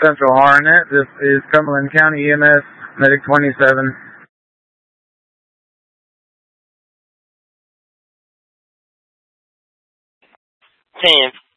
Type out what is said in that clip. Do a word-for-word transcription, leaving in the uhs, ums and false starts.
Central Hornet. This is Cumberland County E M S, Medic twenty-seven. ten.